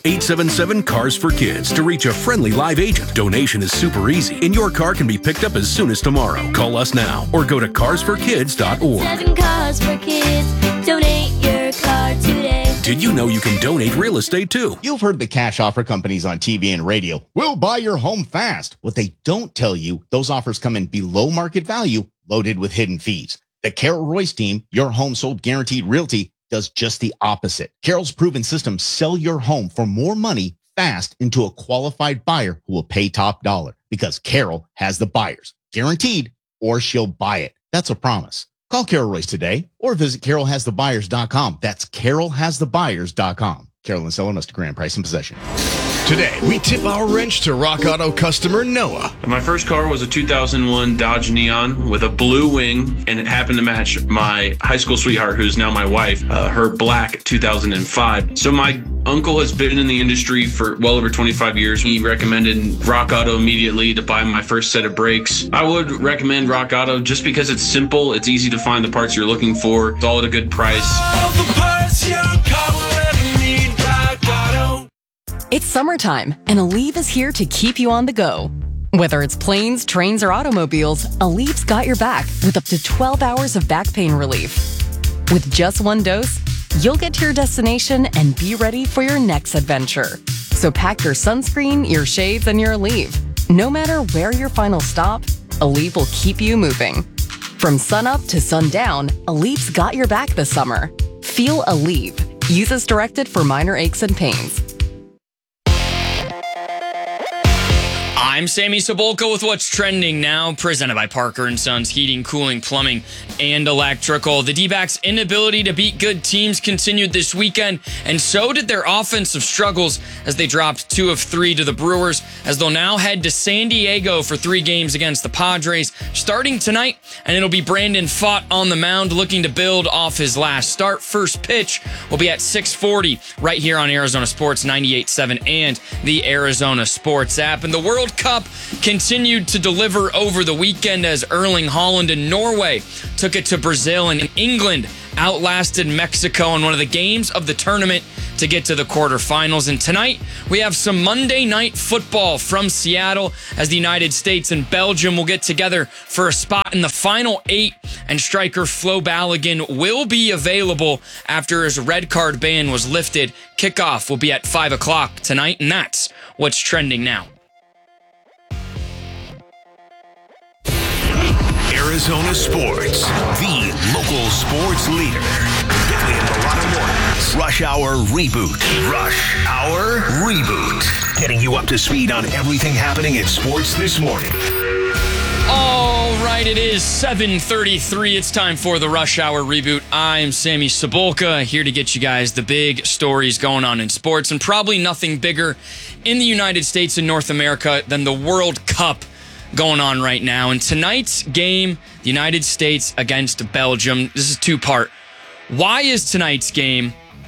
877-CARS-FOR-KIDS to reach a friendly live agent. Donation is super easy, and your car can be picked up as soon as tomorrow. Call us now or go to carsforkids.org. 7 Cars for Kids. Donate your car today. Did you know you can donate real estate too? You've heard the cash offer companies on TV and radio. We'll buy your home fast. What they don't tell you, those offers come in below market value, loaded with hidden fees. The Carol Royce team, Your Home Sold Guaranteed Realty, does just the opposite. Carol's proven system sell your home for more money fast into a qualified buyer who will pay top dollar because Carol has the buyers, guaranteed, or she'll buy it. That's a promise. Call Carol Royce today or visit carolhasthebuyers.com. That's carolhasthebuyers.com. Carol and seller must agree on price and possession. Today, we tip our wrench to Rock Auto customer Noah. My first car was a 2001 Dodge Neon with a blue wing, and it happened to match my high school sweetheart, who's now my wife, her black 2005. So my uncle has been in the industry for well over 25 years. He recommended Rock Auto immediately to buy my first set of brakes. I would recommend Rock Auto just because it's simple, it's easy to find the parts you're looking for, it's all at a good price. All the parts your car will ever need, Rock Auto. It's summertime, and Aleve is here to keep you on the go. Whether it's planes, trains, or automobiles, Aleve's got your back with up to 12 hours of back pain relief. With just one dose, you'll get to your destination and be ready for your next adventure. So pack your sunscreen, your shades, and your Aleve. No matter where your final stop, Aleve will keep you moving. From sunup to sundown, Aleve's got your back this summer. Feel Aleve. Use as directed for minor aches and pains. I'm Sammy Cebulka with What's Trending Now, presented by Parker & Sons Heating, Cooling, Plumbing, and Electrical. The D-backs' inability to beat good teams continued this weekend, and so did their offensive struggles as they dropped 2 of 3 to the Brewers, as they'll now head to San Diego for 3 games against the Padres starting tonight, and it'll be Brandon Pfaadt on the mound looking to build off his last start. First pitch will be at 6:40 right here on Arizona Sports 98.7 and the Arizona Sports app. And the World Cup continued to deliver over the weekend as Erling Haaland and Norway took it to Brazil, and England outlasted Mexico in one of the games of the tournament to get to the quarterfinals. And tonight, we have some Monday Night Football from Seattle as the United States and Belgium will get together for a spot in the final 8, and striker Flo Balogun will be available after his red card ban was lifted. Kickoff will be at 5 o'clock tonight, and that's What's Trending Now. Arizona Sports, the local sports leader. Getting in a lot of mornings. Rush Hour Reboot. Rush Hour Reboot. Getting you up to speed on everything happening in sports this morning. All right, it is 7:33. It's time for the Rush Hour Reboot. I'm Sammy Cebulka, here to get you guys the big stories going on in sports, and probably nothing bigger in the United States and North America than the World Cup going on right now. And tonight's game, the United States against Belgium, this is 2-part. Why is tonight's game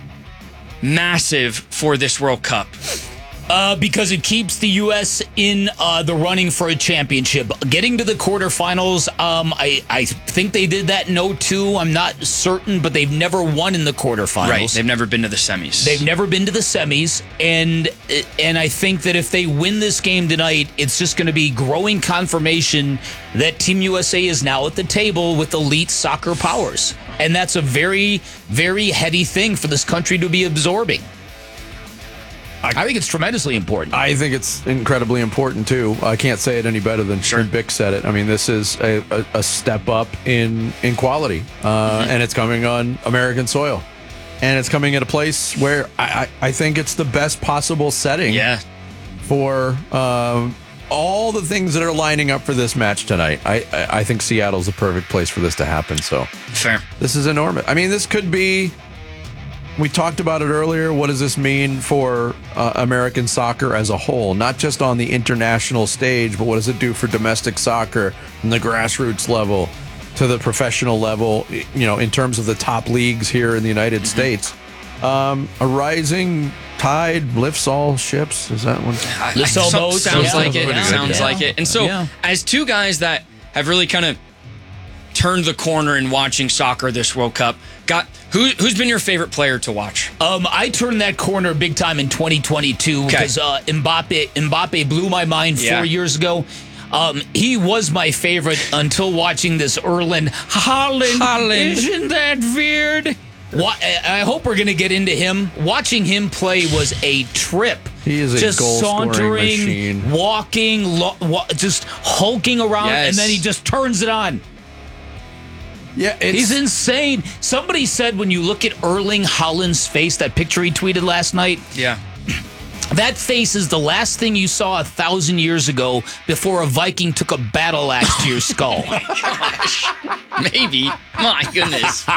massive for this World Cup? Because it keeps the U.S. in the running for a championship. Getting to the quarterfinals, I think they did that in 2002. I'm not certain, but they've never won in the quarterfinals. Right, they've never been to the semis. They've never been to the semis, and I think that if they win this game tonight, it's just going to be growing confirmation that Team USA is now at the table with elite soccer powers. And that's a very, very heady thing for this country to be absorbing. I think it's tremendously important. I think it's incredibly important, too. I can't say it any better than Bick said it. I mean, this is a step up in quality, and it's coming on American soil. And it's coming at a place where I think it's the best possible setting for all the things that are lining up for this match tonight. I think Seattle's the perfect place for this to happen. So fair. This is enormous. I mean, this could be... We talked about it earlier. What does this mean for American soccer as a whole? Not just on the international stage, but what does it do for domestic soccer from the grassroots level to the professional level, you know, in terms of the top leagues here in the United States? A rising tide lifts all ships. Is that one? Lifts all boats. Sounds like it. Sounds like it. And so, as two guys that have really kind of turned the corner in watching soccer this World Cup. Who's been your favorite player to watch? I turned that corner big time in 2022 because Mbappe blew my mind 4 years ago. He was my favorite until watching this Erling Haaland. Isn't that weird? I hope we're going to get into him. Watching him play was a trip. He is a goal-scoring machine. Walking, just hulking around, and then he just turns it on. Yeah, he's insane. Somebody said when you look at Erling Haaland's face, that picture he tweeted last night. Yeah. That face is the last thing you saw 1,000 years ago before a Viking took a battle axe to your skull. Oh my gosh. Maybe. My goodness.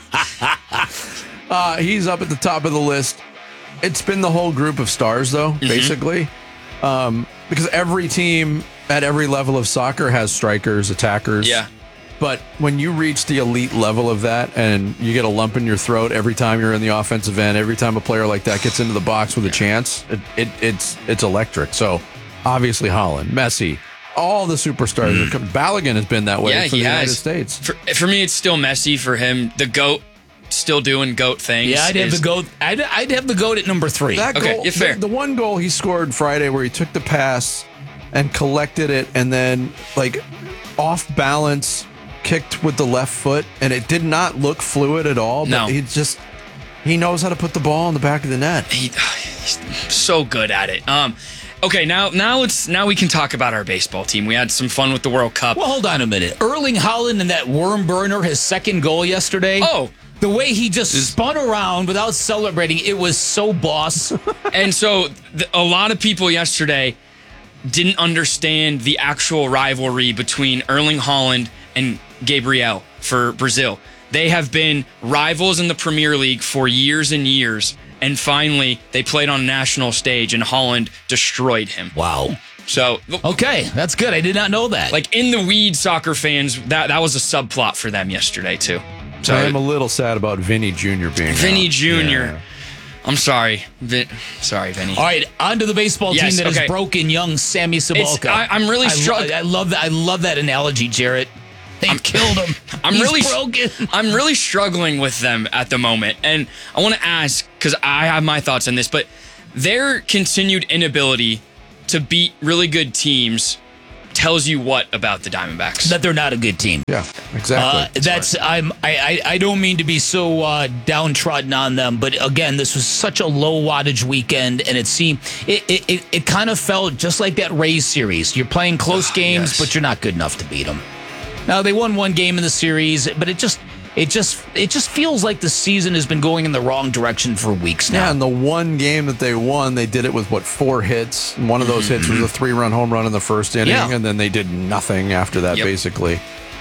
He's up at the top of the list. It's been the whole group of stars, though, basically. Because every team at every level of soccer has strikers, attackers. Yeah. But when you reach the elite level of that and you get a lump in your throat every time you're in the offensive end, every time a player like that gets into the box with a chance, it's electric. So obviously Haaland, Messi, all the superstars. Balogun has been that way for the United States. For me, it's still Messi. For him, the GOAT, still doing GOAT things. Yeah, I'd have the GOAT. I'd have the GOAT at number 3. That goal, fair. The one goal he scored Friday where he took the pass and collected it and then off balance kicked with the left foot, and it did not look fluid at all. But he knows how to put the ball in the back of the net. He's so good at it. Okay, now we can talk about our baseball team. We had some fun with the World Cup. Well, hold on a minute. Erling Haaland and that worm burner, his second goal yesterday. Oh, the way he just spun around without celebrating, it was so boss. And so a lot of people yesterday didn't understand the actual rivalry between Erling Haaland and Gabriel for Brazil. They have been rivals in the Premier League for years and years, and finally they played on a national stage and Haaland destroyed him. Wow. So okay, that's good. I did not know that. Like in the weed soccer fans, that was a subplot for them yesterday too. So I am a little sad about Vinny Jr. being Vinny out. Jr. Yeah. I'm sorry. Sorry, Vinny. All right, on to the baseball team that has broken young Sammy Sabalka. I'm really struggling. I love that. I love that analogy, Jarrett. They've killed him. He's broken. I'm really struggling with them at the moment. And I want to ask, because I have my thoughts on this, but their continued inability to beat really good teams tells you what about the Diamondbacks? That they're not a good team. Yeah, exactly. I don't mean to be so downtrodden on them, but again, this was such a low wattage weekend, and it kind of felt just like that Rays series. You're playing close games, but you're not good enough to beat them. Now they won one game in the series, but it just feels like the season has been going in the wrong direction for weeks now. Yeah, and the one game that they won, they did it with 4 hits. And one of those hits was a 3-run home run in the first inning, and then they did nothing after that, basically.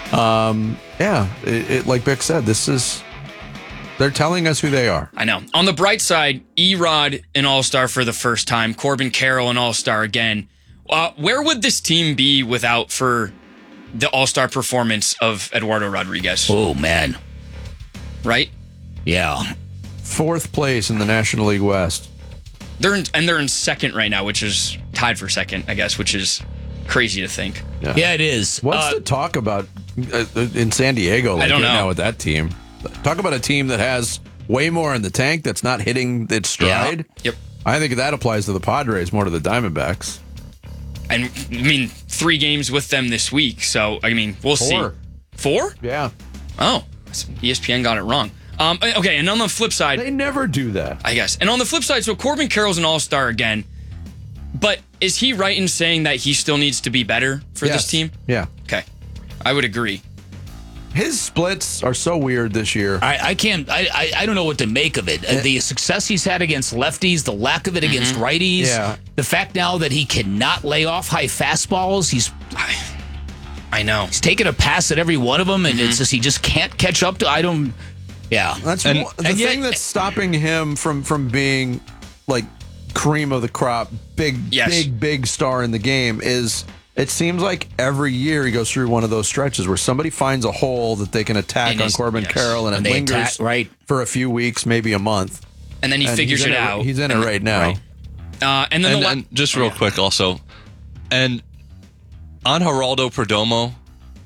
Like Bick said, they're telling us who they are. I know. On the bright side, Erod an All-Star for the first time, Corbin Carroll an All-Star again. Where would this team be without the All-Star performance of Eduardo Rodriguez? Oh, man. Right? Yeah. 4th place in the National League West. They're in second right now, which is tied for second, I guess, which is crazy to think. Yeah, it is. What's the talk about in San Diego I don't know. now with that team? Talk about a team that has way more in the tank that's not hitting its stride. Yeah. Yep. I think that applies to the Padres more to the Diamondbacks. And, 3 games with them this week. So, we'll see. 4? Yeah. Oh, ESPN got it wrong. Okay, and on the flip side... They never do that. I guess. And on the flip side, so Corbin Carroll's an All-Star again. But is he right in saying that he still needs to be better for this team? Yeah. Okay. I would agree. His splits are so weird this year. I don't know what to make of it. The success he's had against lefties, the lack of it against righties. Yeah. The fact now that he cannot lay off high fastballs. I know. He's taking a pass at every one of them, and it's just he just can't catch up to. Yeah. That's the thing that's stopping him from being like cream of the crop, big star in the game is. It seems like every year he goes through one of those stretches where somebody finds a hole that they can attack on Corbin Carroll, and it lingers for a few weeks, maybe a month. And then he figures it out. He's in it right now. Right. And just real quick also, and on Geraldo Perdomo,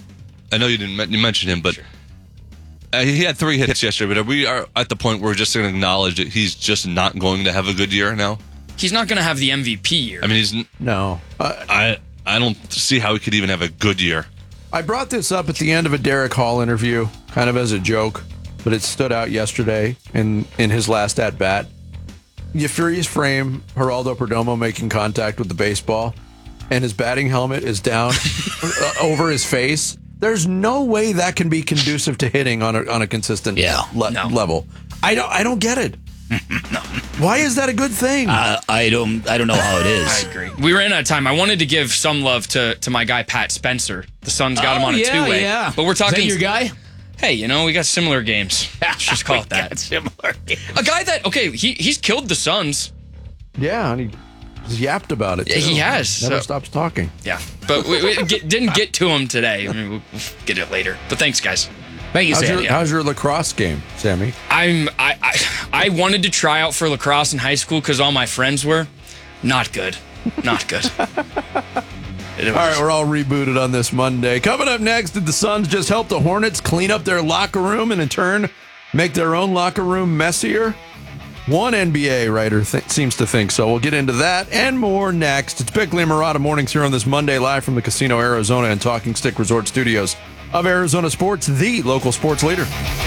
I know you didn't mention him, but he had 3 hits yesterday. But we are at the point where we're just going to acknowledge that he's just not going to have a good year now. He's not going to have the MVP year. I mean, no. I don't see how he could even have a good year. I brought this up at the end of a Derek Hall interview, kind of as a joke, but it stood out yesterday in his last at bat. You freeze frame Geraldo Perdomo making contact with the baseball, and his batting helmet is down over his face. There's no way that can be conducive to hitting on a consistent level. I don't get it. No. Why is that a good thing? I don't know how it is. I agree. We ran out of time. I wanted to give some love to my guy Pat Spencer. The Suns got him on a two-way. Yeah. But we're talking. Is that your guy? Hey, we got similar games. Let's just call it that. Similar games. A guy that he's killed the Suns. Yeah, and he's yapped about it too. He has. Never stops talking. Yeah, but we didn't get to him today. I mean, we'll get it later. But thanks, guys. Thank you, Sammy. How's your lacrosse game, Sammy? I wanted to try out for lacrosse in high school because all my friends were. Not good. Not good. All right, we're all rebooted on this Monday. Coming up next, did the Suns just help the Hornets clean up their locker room and in turn make their own locker room messier? One NBA writer seems to think so. We'll get into that and more next. It's Bickley and Marotta Mornings here on this Monday, live from the Casino Arizona and Talking Stick Resort Studios of Arizona Sports, the local sports leader.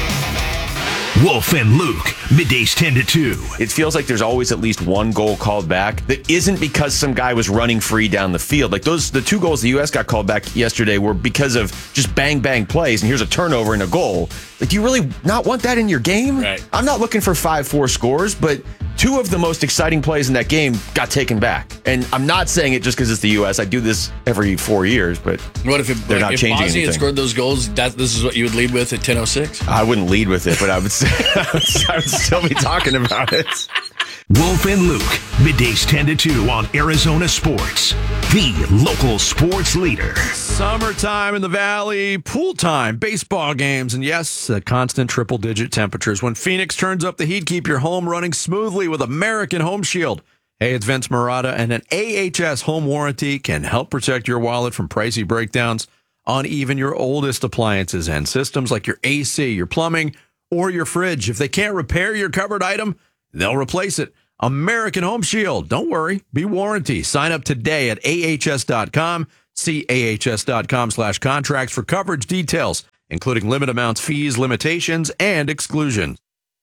Wolf and Luke, middays 10 to 2. It feels like there's always at least one goal called back that isn't because some guy was running free down the field. Like the 2 goals the U.S. got called back yesterday were because of just bang plays, and here's a turnover and a goal. Like, do you really not want that in your game? Right. I'm not looking for 5-4 scores, but 2 of the most exciting plays in that game got taken back. And I'm not saying it just because it's the U.S. I do this every 4 years, but what if they're not changing Bosnia anything. had scored those goals, this is what you would lead with at 10:06? I wouldn't lead with it, but I would say I would still be talking about it. Wolf and Luke, middays 10 to 2 on Arizona Sports, the local sports leader. Summertime in the Valley, pool time, baseball games, and yes, constant triple-digit temperatures. When Phoenix turns up the heat, keep your home running smoothly with American Home Shield. Hey, it's Vince Marotta, and an AHS home warranty can help protect your wallet from pricey breakdowns on even your oldest appliances and systems like your AC, your plumbing, or your fridge. If they can't repair your covered item, they'll replace it. American Home Shield. Don't worry. Be warranty. Sign up today at ahs.com. See ahs.com/contracts for coverage details, including limit amounts, fees, limitations, and exclusions.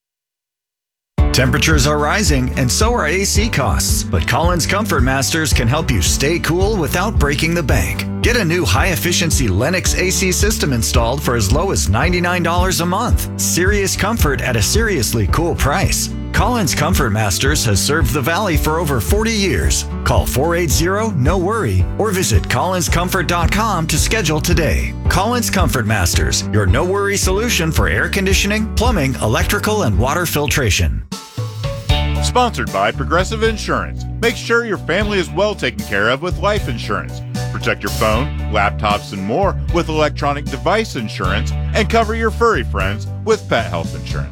Temperatures are rising, and so are AC costs. But Collins Comfort Masters can help you stay cool without breaking the bank. Get a new high-efficiency Lennox AC system installed for as low as $99 a month. Serious comfort at a seriously cool price. Collins Comfort Masters has served the Valley for over 40 years. Call 480-NO-WORRY or visit collinscomfort.com to schedule today. Collins Comfort Masters, your no-worry solution for air conditioning, plumbing, electrical, and water filtration. Sponsored by Progressive Insurance. Make sure your family is well taken care of with life insurance. Protect your phone, laptops, and more with electronic device insurance, and cover your furry friends with pet health insurance.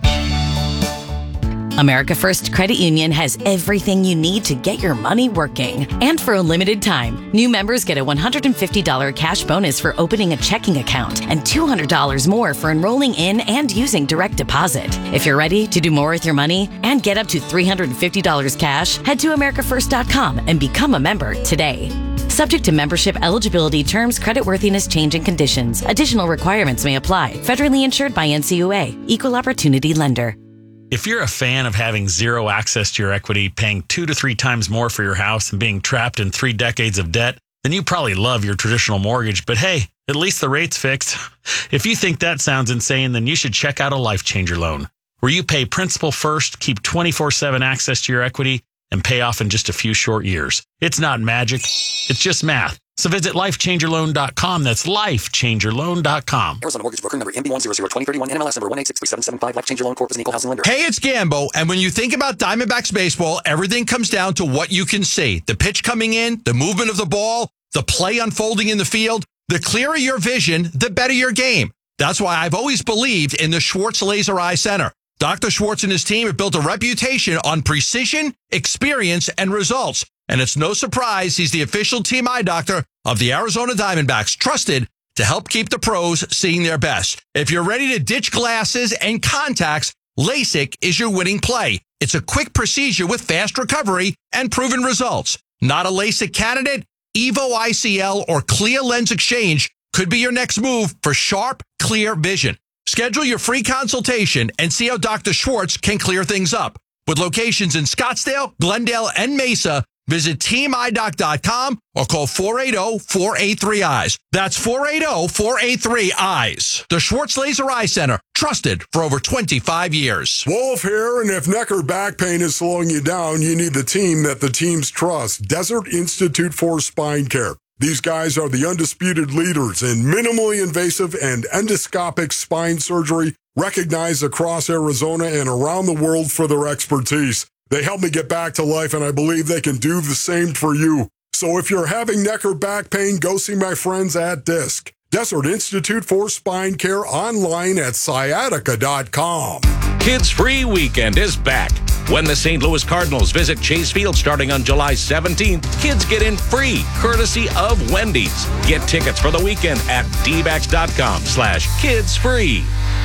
America First Credit Union has everything you need to get your money working. And for a limited time, new members get a $150 cash bonus for opening a checking account and $200 more for enrolling in and using direct deposit. If you're ready to do more with your money and get up to $350 cash, head to americafirst.com and become a member today. Subject to membership eligibility, terms, creditworthiness, changing conditions. Additional requirements may apply. Federally insured by NCUA. Equal Opportunity Lender. If you're a fan of having zero access to your equity, paying 2 to 3 times more for your house, and being trapped in 3 decades of debt, then you probably love your traditional mortgage. But hey, at least the rate's fixed. If you think that sounds insane, then you should check out a Life Changer loan, where you pay principal first, keep 24/7 access to your equity, and pay off in just a few short years. It's not magic. It's just math. So visit lifechangerloan.com. That's lifechangerloan.com. Arizona Mortgage Broker number MB1002031, NMLS number 1863775. Life Changer Loan Corp is an equal housing lender. Hey, it's Gambo, and when you think about Diamondbacks baseball, everything comes down to what you can see. The pitch coming in, the movement of the ball, the play unfolding in the field. The clearer your vision, the better your game. That's why I've always believed in the Schwartz Laser Eye Center. Dr. Schwartz and his team have built a reputation on precision, experience, and results. And it's no surprise he's the official team eye doctor of the Arizona Diamondbacks, trusted to help keep the pros seeing their best. If you're ready to ditch glasses and contacts, LASIK is your winning play. It's a quick procedure with fast recovery and proven results. Not a LASIK candidate? Evo ICL or Clear Lens Exchange could be your next move for sharp, clear vision. Schedule your free consultation and see how Dr. Schwartz can clear things up. With locations in Scottsdale, Glendale, and Mesa, visit teamidoc.com or call 480-483-EYES. That's 480-483-EYES. The Schwartz Laser Eye Center, trusted for over 25 years. Wolf here, and if neck or back pain is slowing you down, you need the team that the teams trust. Desert Institute for Spine Care. These guys are the undisputed leaders in minimally invasive and endoscopic spine surgery, recognized across Arizona and around the world for their expertise. They helped me get back to life, and I believe they can do the same for you. So if you're having neck or back pain, go see my friends at DISC. Desert Institute for Spine Care, online at sciatica.com. Kids Free Weekend is back. When the St. Louis Cardinals visit Chase Field starting on July 17th, kids get in free, courtesy of Wendy's. Get tickets for the weekend at dbacks.com/kidsfree.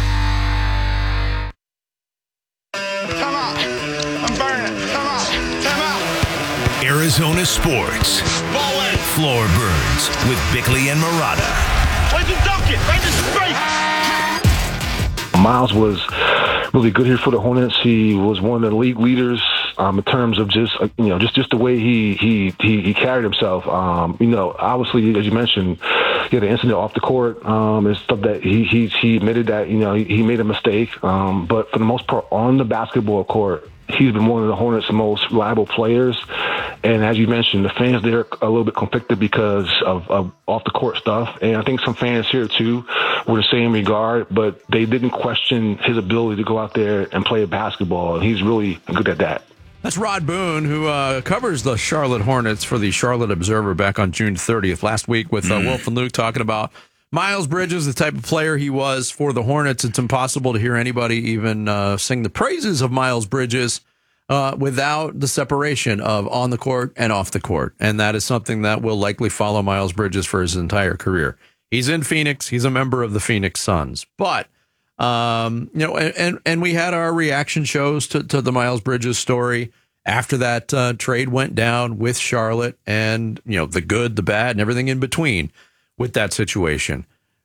Come on. I'm burning. Come on. Come on. Arizona sports. Floor Burns with Bickley and Murata. Where'd you dunk it? Right in straight. Miles was really good here for the Hornets. He was one of the league leaders in terms of just the way he carried himself. Obviously, as you mentioned, he had an incident off the court and stuff that he admitted that he made a mistake. But for the most part, on the basketball court, he's been one of the Hornets' most reliable players. And as you mentioned, the fans there are a little bit conflicted because of off-the-court stuff. And I think some fans here, too, were the same regard, but they didn't question his ability to go out there and play basketball. And he's really good at that. That's Rod Boone, who covers the Charlotte Hornets for the Charlotte Observer back on June 30th last week with Wolf and Luke talking about Miles Bridges, the type of player he was for the Hornets. It's impossible to hear anybody even sing the praises of Miles Bridges without the separation of on the court and off the court. And that is something that will likely follow Miles Bridges for his entire career. He's in Phoenix. He's a member of the Phoenix Suns. But, and we had our reaction shows to the Miles Bridges story after that trade went down with Charlotte and, the good, the bad, and everything in between with that situation.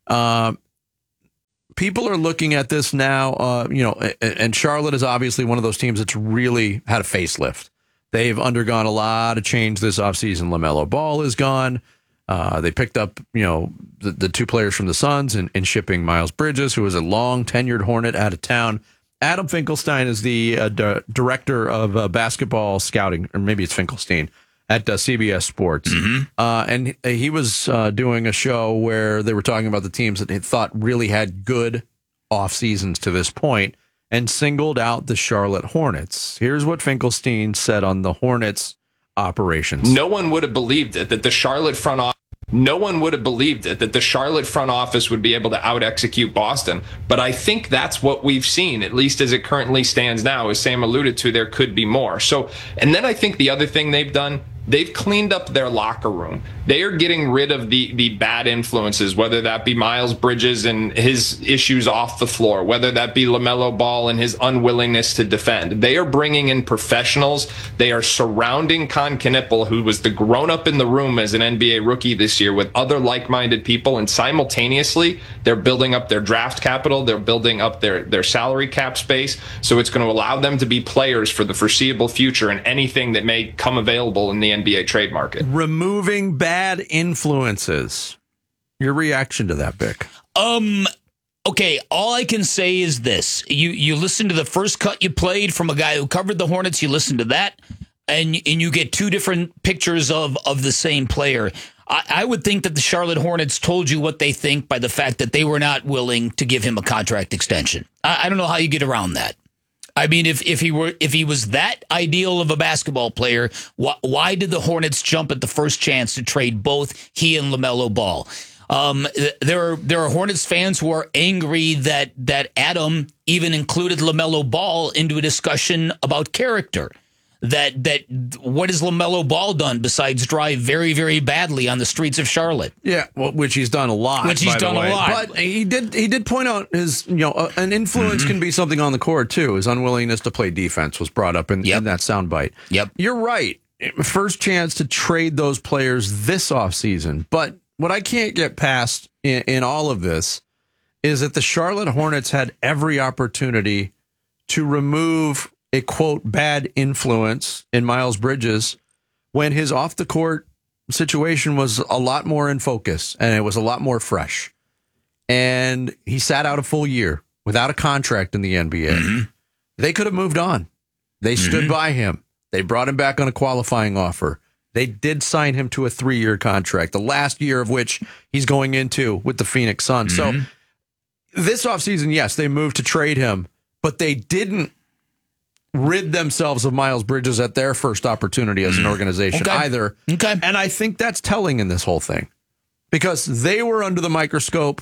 People are looking at this now, and Charlotte is obviously one of those teams that's really had a facelift. They've undergone a lot of change this offseason. LaMelo Ball is gone. They picked up, the two players from the Suns in shipping Miles Bridges, who was a long-tenured Hornet out of town. Adam Finkelstein is the director of basketball scouting, or maybe it's Finkelstein, at CBS Sports. And he was doing a show where they were talking about the teams that they thought really had good off seasons to this point and singled out the Charlotte Hornets. Here's what Finkelstein said on the Hornets operations. No one would have believed it that the Charlotte front office. No one would have believed it that the Charlotte front office would be able to out-execute Boston. But I think that's what we've seen, at least as it currently stands now. As Sam alluded to, there could be more. So, and then I think the other thing they've done, they've cleaned up their locker room. They are getting rid of the bad influences, whether that be Miles Bridges and his issues off the floor, whether that be LaMelo Ball and his unwillingness to defend. They are bringing in professionals. They are surrounding Con Knippel, who was the grown-up in the room as an NBA rookie this year, with other like-minded people, and simultaneously, they're building up their draft capital. They're building up their salary cap space, so it's going to allow them to be players for the foreseeable future and anything that may come available in the NBA trade market. Removing bad influences. Your reaction to that, Bick? Okay, all I can say is this. You listen to the first cut you played from a guy who covered the Hornets, you listen to that, and you get two different pictures of the same player. I would think that the Charlotte Hornets told you what they think by the fact that they were not willing to give him a contract extension. I don't know how you get around that. I mean, if he was that ideal of a basketball player, why did the Hornets jump at the first chance to trade both he and LaMelo Ball? There are Hornets fans who are angry that Adam even included LaMelo Ball into a discussion about character. that what has LaMelo Ball done besides drive very, very badly on the streets of Charlotte? Yeah, well, which he's done a lot. Which he's done a lot. But he did point out his, an influence can be something on the court too. His unwillingness to play defense was brought up in that soundbite. Yep. You're right. First chance to trade those players this offseason. But what I can't get past in all of this is that the Charlotte Hornets had every opportunity to remove a, quote, bad influence in Miles Bridges when his off-the-court situation was a lot more in focus and it was a lot more fresh. And he sat out a full year without a contract in the NBA. They could have moved on. They stood by him. They brought him back on a qualifying offer. They did sign him to a 3-year contract, the last year of which he's going into with the Phoenix Suns. So this offseason, yes, they moved to trade him, but they didn't rid themselves of Miles Bridges at their first opportunity as an organization either. Okay. And I think that's telling in this whole thing because they were under the microscope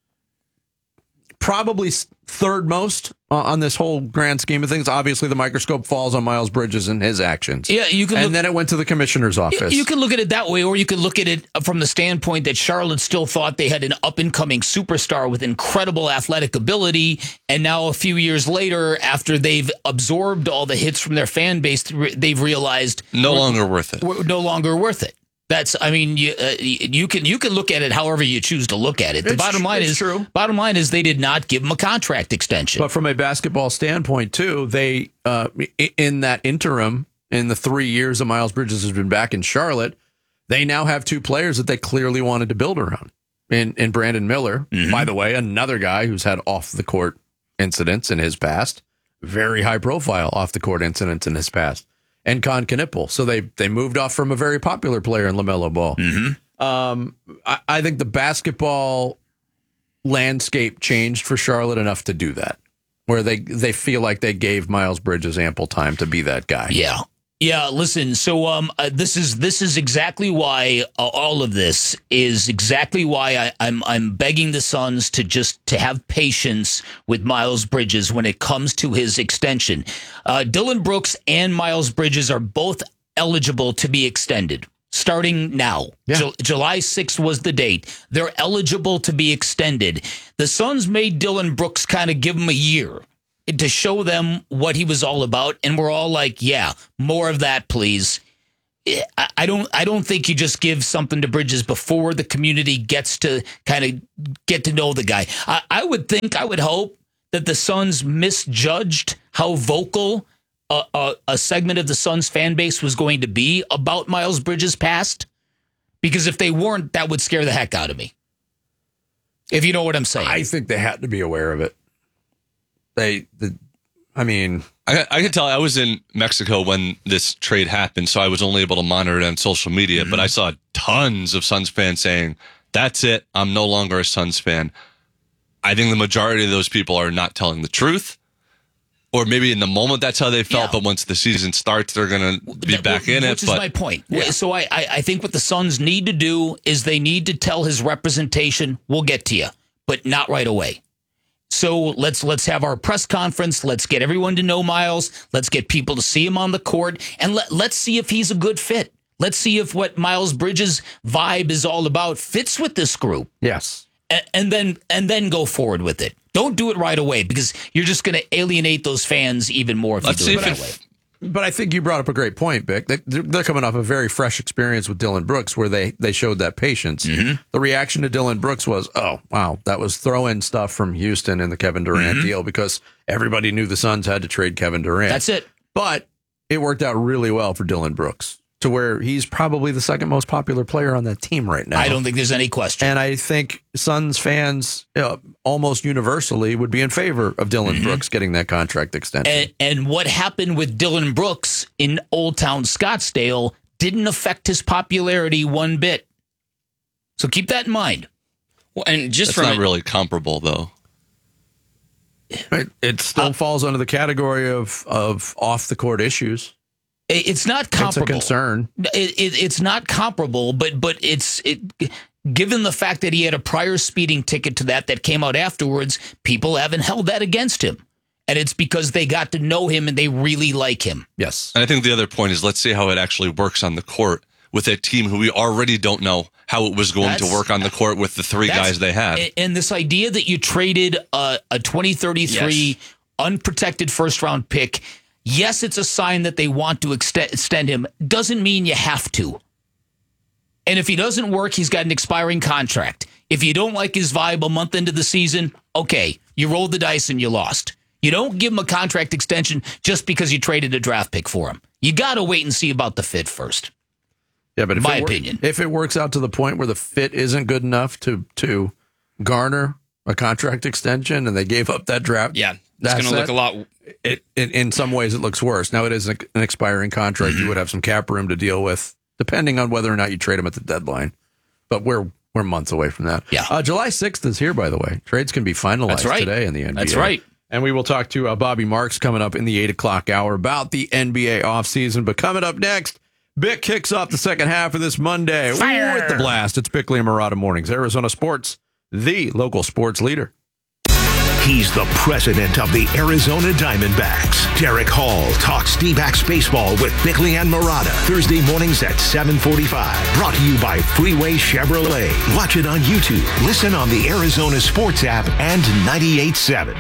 probably third most on this whole grand scheme of things. Obviously, the microscope falls on Miles Bridges and his actions. Yeah, you can. And then it went to the commissioner's office. You can look at it that way, or you could look at it from the standpoint that Charlotte still thought they had an up-and-coming superstar with incredible athletic ability, and now a few years later, after they've absorbed all the hits from their fan base, they've realized no longer worth it. No longer worth it. That's, I mean, you can look at it however you choose to look at it. The bottom line is they did not give him a contract extension. But from a basketball standpoint, too, they in that interim, in the 3 years that Miles Bridges has been back in Charlotte, they now have two players that they clearly wanted to build around. In Brandon Miller, by the way, another guy who's had off the court incidents in his past, very high profile off the court incidents in his past. And Con Knipple. So they moved off from a very popular player in LaMelo Ball. I think the basketball landscape changed for Charlotte enough to do that, where they feel like they gave Miles Bridges ample time to be that guy. Yeah, listen, so this is exactly why all of this is exactly why I'm begging the Suns to have patience with Miles Bridges when it comes to his extension. Dillon Brooks and Miles Bridges are both eligible to be extended starting now. Yeah. July 6th was the date. They're eligible to be extended. The Suns made Dillon Brooks kind of give him a year to show them what he was all about, and we're all like, yeah, more of that, please. I don't think you just give something to Bridges before the community gets to kind of get to know the guy. I would hope that the Suns misjudged how vocal a segment of the Suns fan base was going to be about Miles Bridges' past, because if they weren't, that would scare the heck out of me. If you know what I'm saying. I think they had to be aware of it. I could tell I was in Mexico when this trade happened, so I was only able to monitor it on social media, but I saw tons of Suns fans saying, that's it, I'm no longer a Suns fan. I think the majority of those people are not telling the truth, or maybe in the moment that's how they felt, but once the season starts, they're going to be back in it. Which is my point. Yeah. So I think what the Suns need to do is they need to tell his representation, we'll get to you, but not right away. So let's have our press conference. Let's get everyone to know Miles. Let's get people to see him on the court, and let's see if he's a good fit. Let's see if what Miles Bridges' vibe is all about fits with this group. Yes, and then go forward with it. Don't do it right away, because you're just going to alienate those fans even more if you do it that way. But I think you brought up a great point, Vic. They're coming off a very fresh experience with Dillon Brooks where they showed that patience. The reaction to Dillon Brooks was, oh, wow, that was throw-in stuff from Houston in the Kevin Durant deal, because everybody knew the Suns had to trade Kevin Durant. That's it. But it worked out really well for Dillon Brooks, to where he's probably the second most popular player on that team right now. I don't think there's any question. And I think Suns fans almost universally would be in favor of Dillon Brooks getting that contract extension. And what happened with Dillon Brooks in Old Town Scottsdale didn't affect his popularity one bit. So keep that in mind. Well, and just That's not really comparable, though. It still falls under the category of off-the-court issues. It's not comparable. It's a concern. It's not comparable, but given the fact that he had a prior speeding ticket to that came out afterwards, people haven't held that against him. and it's because they got to know him and they really like him. Yes. And I think the other point is, let's see how it actually works on the court with a team who we already don't know how it was going to work on the court with the three guys they had. And this idea that you traded a 2033 unprotected first-round pick, yes, it's a sign that they want to extend him. Doesn't mean you have to. And if he doesn't work, he's got an expiring contract. If you don't like his vibe a month into the season, okay, you rolled the dice and you lost. You don't give him a contract extension just because you traded a draft pick for him. You got to wait and see about the fit first. Yeah, but opinion. If it works out to the point where the fit isn't good enough to garner a contract extension and they gave up that draft, it's going to look a lot. In some ways, it looks worse. Now, it is an expiring contract. You would have some cap room to deal with, depending on whether or not you trade him at the deadline. But we're months away from that. Yeah. July 6th is here, by the way. Trades can be finalized today in the NBA. That's right. And we will talk to Bobby Marks coming up in the 8 o'clock hour about the NBA offseason. But coming up next, Bick kicks off the second half of this Monday with the blast. It's Bickley and Marotta Mornings, Arizona Sports, the local sports leader. He's the president of the Arizona Diamondbacks. Derek Hall talks D-backs baseball with Bickley and Marotta. Thursday mornings at 7:45. Brought to you by Freeway Chevrolet. Watch it on YouTube. Listen on the Arizona Sports app and 98.7.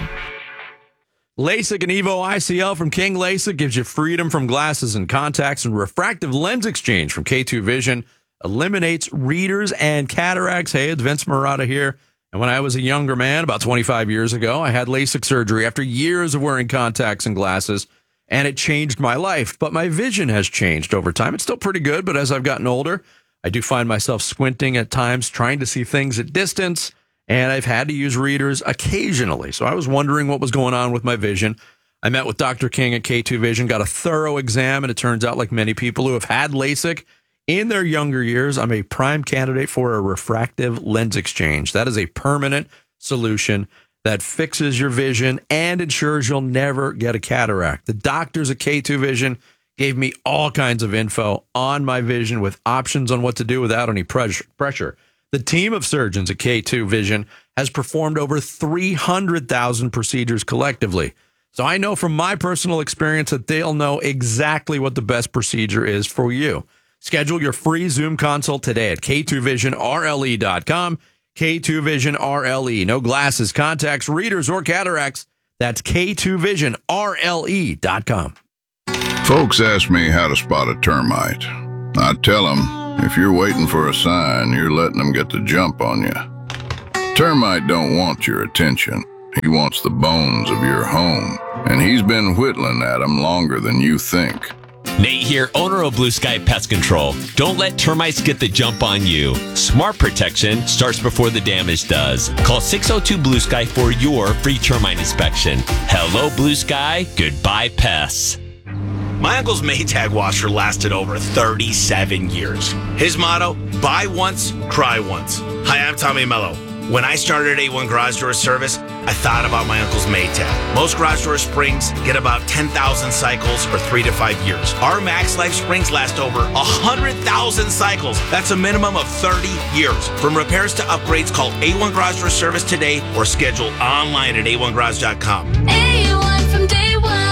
LASIK and Evo ICL from King LASIK gives you freedom from glasses and contacts, and refractive lens exchange from K2 Vision eliminates readers and cataracts. Hey, it's Vince Marotta here. And when I was a younger man, about 25 years ago, I had LASIK surgery after years of wearing contacts and glasses, and it changed my life. But my vision has changed over time. It's still pretty good, but as I've gotten older, I do find myself squinting at times, trying to see things at distance, and I've had to use readers occasionally. So I was wondering what was going on with my vision. I met with Dr. King at K2 Vision, got a thorough exam, and it turns out, like many people who have had LASIK in their younger years, I'm a prime candidate for a refractive lens exchange. That is a permanent solution that fixes your vision and ensures you'll never get a cataract. The doctors at K2 Vision gave me all kinds of info on my vision with options on what to do without any pressure. The team of surgeons at K2 Vision has performed over 300,000 procedures collectively. So I know from my personal experience that they'll know exactly what the best procedure is for you. Schedule your free Zoom consult today at K2VisionRLE.com. K2 Vision RLE. No glasses, contacts, readers, or cataracts. That's K2VisionRLE.com. Folks ask me how to spot a termite. I tell them, if you're waiting for a sign, you're letting them get the jump on you. Termite don't want your attention. He wants the bones of your home, and he's been whittling at them longer than you think. Nate here, owner of Blue Sky Pest Control. Don't let termites get the jump on you. Smart protection starts before the damage does. Call 602-BLUE-SKY for your free termite inspection. Hello, Blue Sky. Goodbye, pests. My uncle's Maytag washer lasted over 37 years. His motto, buy once, cry once. Hi, I'm Tommy Mello. When I started at A1 Garage Door Service, I thought about my uncle's Maytag. Most garage door springs get about 10,000 cycles for 3 to 5 years. Our Max Life springs last over 100,000 cycles. That's a minimum of 30 years. From repairs to upgrades, call A1 Garage Door Service today or schedule online at a1garage.com. A1 from day one.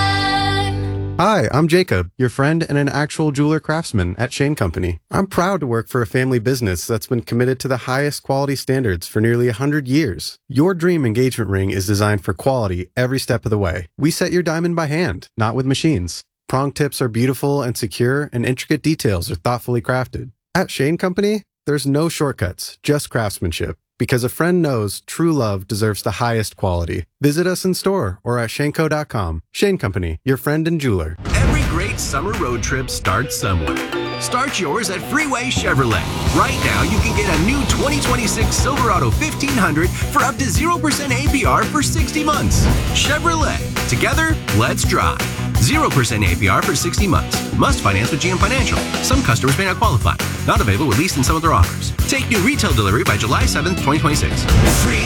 Hi, I'm Jacob, your friend and an actual jeweler craftsman at Shane Company. I'm proud to work for a family business that's been committed to the highest quality standards for nearly 100 years. Your dream engagement ring is designed for quality every step of the way. We set your diamond by hand, not with machines. Prong tips are beautiful and secure, and intricate details are thoughtfully crafted. At Shane Company, there's no shortcuts, just craftsmanship. Because a friend knows true love deserves the highest quality. Visit us in store or at shaneco.com. Shane Company, your friend and jeweler. Every great summer road trip starts somewhere. Start yours at Freeway Chevrolet. Right now, you can get a new 2026 Silverado 1500 for up to 0% APR for 60 months. Chevrolet. Together, let's drive. 0% APR for 60 months. Must finance with GM Financial. Some customers may not qualify. Not available with lease and some other offers. Take new retail delivery by July 7th, 2026. Freeway